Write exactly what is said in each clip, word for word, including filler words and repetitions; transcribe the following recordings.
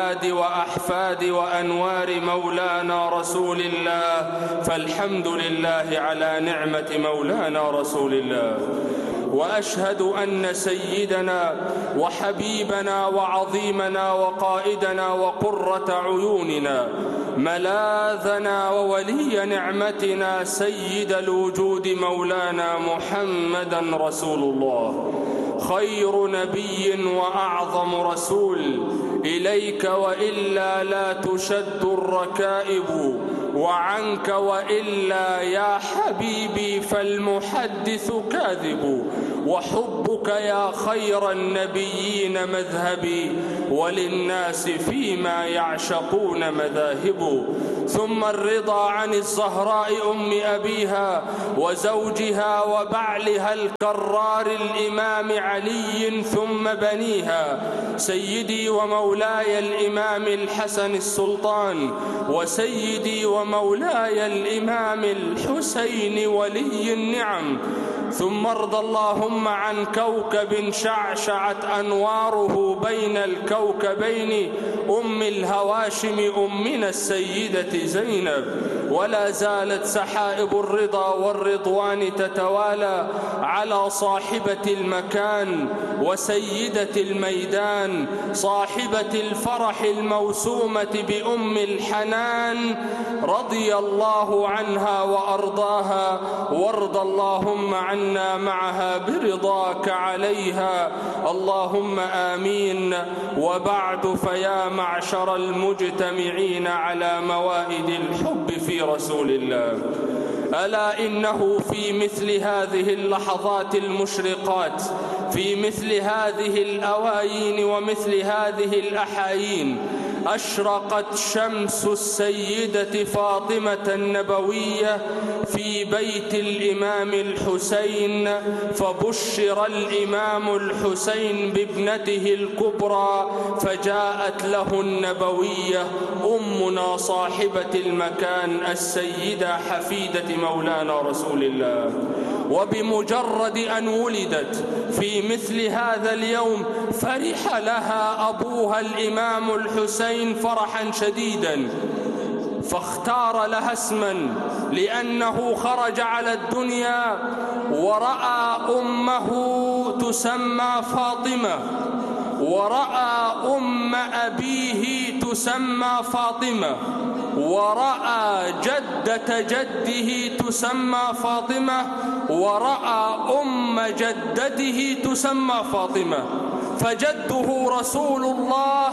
وأحفاد وأنوار مولانا رسول الله، فالحمد لله على نعمة مولانا رسول الله. وأشهد أن سيدنا وحبيبنا وعظيمنا وقائدنا وقرة عيوننا ملاذنا وولي نعمتنا سيد الوجود مولانا محمدا رسول الله، خير نبي وأعظم رسول، إليك وإلا لا تشد الركائب، وعنك وإلا يا حبيبي فالمحدث كاذب، وحبك يا خير النبيين مذهبي، وللناس فيما يعشقون مذاهب. ثم الرضا عن الزهراء أم أبيها وزوجها وبعلها الكرار الإمام علي ثم بنيها، سيدي ومولاي الإمام الحسن السلطان، وسيدي ومولاي الإمام الحسين ولي النعم. ثم ارض اللهم عن كوكب شعشعت أنواره بين الكوكبين، أم الهواشم أمنا السيدة زينب، ولا زالت سحائب الرضا والرضوان تتوالى على صاحبة المكان وسيدة الميدان، صاحبة الفرح الموسومة بأم الحنان، رضي الله عنها وأرضاها، وارض اللهم عنا معها برضاك عليها، اللهم آمين. وبعد، فيا معشر المجتمعين على موائد الحب في رسول الله، ألا إنه في مثل هذه اللحظات المشرقات، في مثل هذه الأوايين ومثل هذه الأحايين، أشرقت شمس السيدة فاطمة النبوية في بيت الإمام الحسين، فبشر الإمام الحسين بابنته الكبرى، فجاءت له النبوية أمنا صاحبة المكان السيدة حفيدة مولانا رسول الله. وبمجرد أن ولدت في مثل هذا اليوم فرح لها أبوها الإمام الحسين فرحا شديدا، فاختار لها اسما، لأنه خرج على الدنيا ورأى أمه تسمى فاطمة، ورأى أم أبيه تسمى فاطمة، ورأى جدة جده تسمى فاطمة، ورأى أم جدته تسمى فاطمة. فجده رسول الله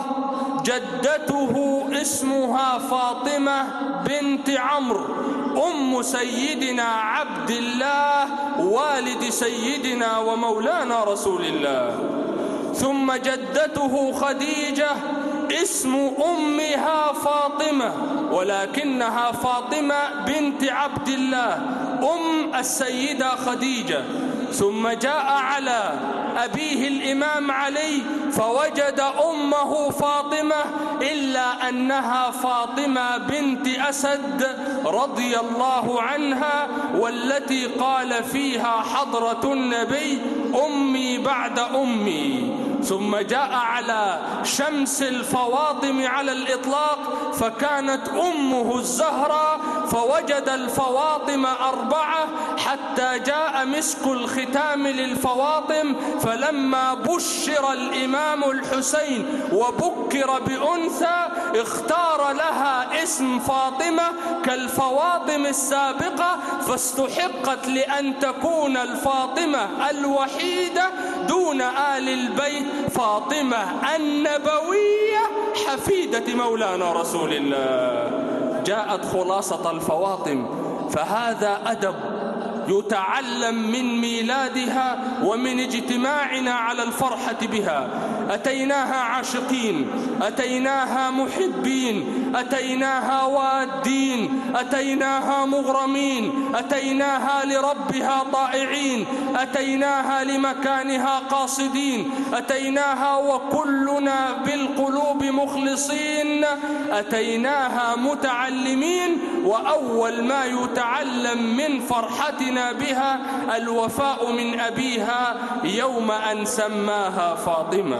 جدته اسمها فاطمة بنت عمرو أم سيدنا عبد الله والد سيدنا ومولانا رسول الله. ثم جدته خديجة اسم أمها فاطمة، ولكنها فاطمة بنت عبد الله أم السيدة خديجة. ثم جاء على أبيه الإمام علي فوجد أمه فاطمة، إلا أنها فاطمة بنت أسد رضي الله عنها، والتي قال فيها حضرة النبي أمي بعد أمي. ثم جاء على شمس الفواطم على الإطلاق فكانت أمه الزهراء، فوجد الفواطم أربعة حتى جاء مسك الختام للفواطم. فلما بشر الإمام الحسين وبكر بأنثى اختار لها اسم فاطمة كالفواطم السابقة، فاستحقت لأن تكون الفاطمة الوحيدة دون آل البيت فاطمة النبوية حفيدة مولانا رسول الله. جاءت خلاصة الفواطم، فهذا أدب يتعلم من ميلادها ومن اجتماعنا على الفرحة بها. أتيناها عاشقين، أتيناها محبين، أتيناها وادين، أتيناها مغرمين، أتيناها لربها طائعين، أتيناها لمكانها قاصدين، أتيناها وكلنا بالقلوب مخلصين، أتيناها متعلمين. وأول ما يتعلم من فرحتنا بها الوفاء من أبيها يوم أن سماها فاطمة.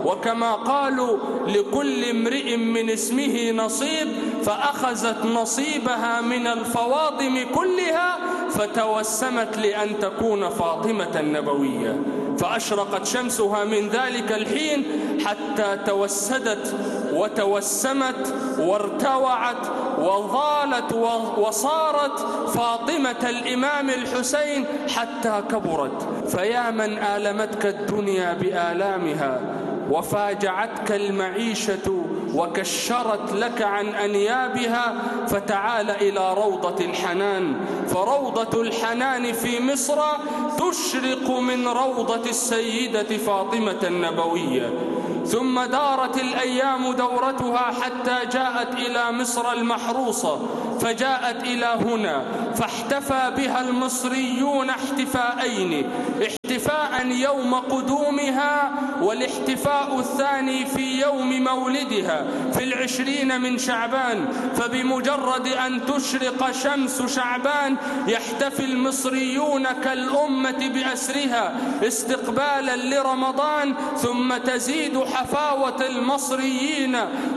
وكما قالوا لكل امرئ من اسمه نصيب، فأخذت نصيبها من الفواطم كلها فتوسمت لأن تكون فاطمة النبوية، فأشرقت شمسها من ذلك الحين حتى توسدت وتوسمت وارتوعت وظالت وصارت فاطمة الإمام الحسين حتى كبرت. فيا من آلمتك الدنيا بآلامها وفاجعتك المعيشة وكشرت لك عن أنيابها، فتعال إلى روضة الحنان، فروضة الحنان في مصر تشرق من روضة السيدة فاطمة النبوية. ثم دارت الأيام دورتها حتى جاءت إلى مصر المحروسة، فجاءت إلى هنا فاحتفى بها المصريون احتفاءين، احتفاء يوم قدومها والاحتفاء الثاني في يوم مولدها في العشرين من شعبان. فبمجرد أن تشرق شمس شعبان يحتفي المصريون كالأمة بأسرها استقبالا لرمضان، ثم تزيد حفاوة المصريين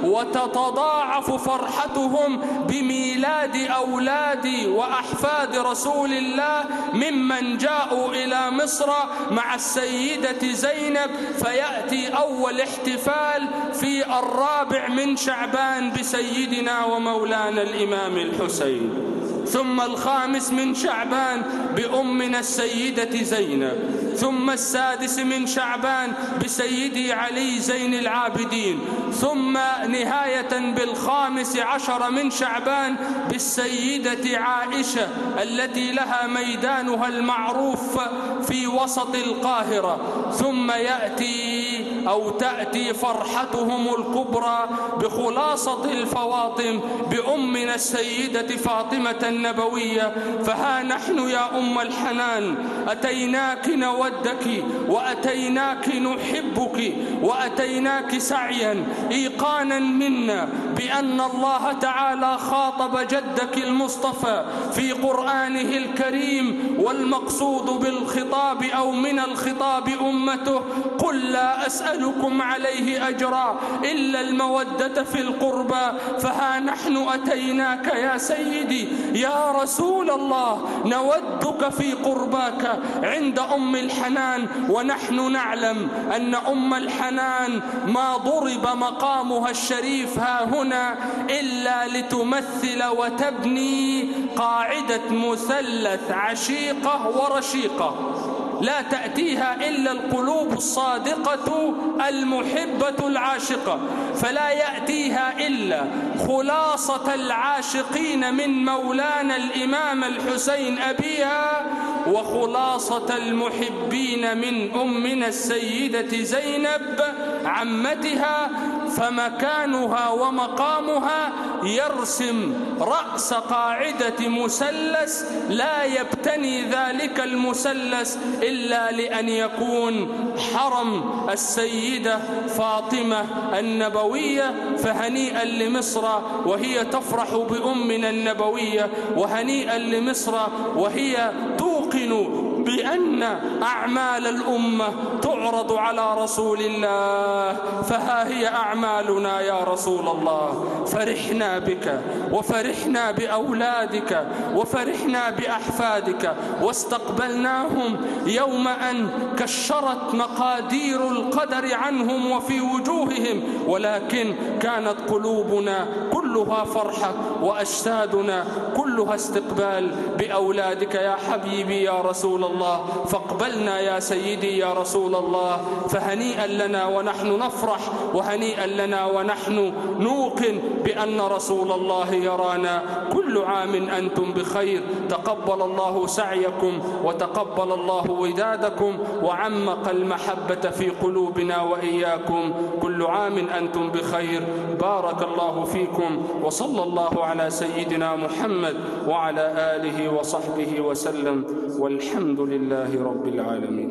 وتتضاعف فرحتهم بميلاد أولاد وأحفاد رسول الله ممن جاءوا إلى مصر مع السيدة زينب، فيأتي أول احتفال في الرابع من شعبان بسيدنا ومولانا الإمام الحسين، ثم الخامس من شعبان بأمنا السيدة زينب، ثم السادس من شعبان بسيدي علي زين العابدين، ثم نهاية بالخامس عشر من شعبان بالسيدة عائشة التي لها ميدانها المعروف في وسط القاهرة، ثم يأتي أو تأتي فرحتهم الكبرى بخلاصة الفواطم بأمنا السيدة فاطمة النبوية. فها نحن يا أم الحنان أتيناك نودك وأتيناك نحبك وأتيناك سعيا إيقانا منا بأن الله تعالى خاطب جدك المصطفى في قرآنه الكريم، والمقصود بالخطاب أو من الخطاب أمته: قل لا أسألكم عليه أجرا إلا المودة في القربى. فها نحن أتيناك يا سيدي يا رسول الله نودك في قرباك عند أم الحنان، ونحن نعلم أن أم الحنان ما ضرب مقامها الشريف ها هنا إلا لتمثل وتبني قاعدة مثلث عشيقة ورشيقة لا تأتيها إلا القلوب الصادقة المحبة العاشقة، فلا يأتيها إلا خلاصة العاشقين من مولانا الإمام الحسين أبيها، وخلاصة المحبين من أمنا السيدة زينب عمتها، فمكانها ومقامها يرسم رأس قاعدة مثلث لا يبتني ذلك المثلث إلا لأن يكون حرم السيدة فاطمة النبوية. فهنيئا لمصر وهي تفرح بأمنا النبوية، وهنيئا لمصر وهي توقن بأن أعمال الأمة تعرض على رسول الله. فها هي أعمالنا يا رسول الله، فرحنا بك وفرحنا بأولادك وفرحنا بأحفادك واستقبلناهم يوم أن كشرت مقادير القدر عنهم وفي وجوههم، ولكن كانت قلوبنا كلها فرحة وأجسادنا كلها استقبال بأولادك يا حبيبي يا رسول الله. فاقبلنا يا سيدي يا رسول الله، فهنيئا لنا ونحن نفرح، وهنيئا لنا ونحن نوقن بأن رسول الله يرانا. كل عام أنتم بخير، تقبل الله سعيكم وتقبل الله ودادكم وعمق المحبة في قلوبنا وإياكم. كل عام أنتم بخير، بارك الله فيكم، وصلى الله على سيدنا محمد وعلى آله وصحبه وسلم، والحمد لله رب العالمين.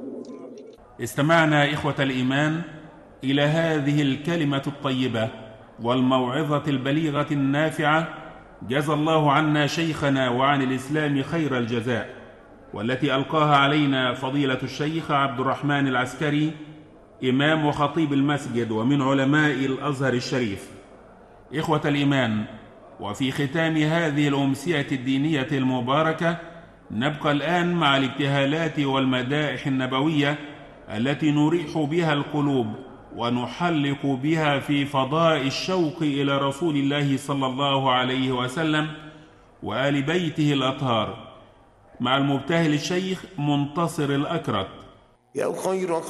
استمعنا إخوة الإيمان إلى هذه الكلمة الطيبة والموعظة البليغة النافعة، جزى الله عنا شيخنا وعن الإسلام خير الجزاء، والتي ألقاها علينا فضيلة الشيخ عبد الرحمن العسكري إمام وخطيب المسجد ومن علماء الأزهر الشريف. إخوة الإيمان، وفي ختام هذه الأمسية الدينية المباركة نبقى الآن مع الابتهالات والمدائح النبوية التي نريح بها القلوب ونحلق بها في فضاء الشوق إلى رسول الله صلى الله عليه وسلم وآل بيته الأطهار، مع المبتهل الشيخ منتصر الأكرت. يا خير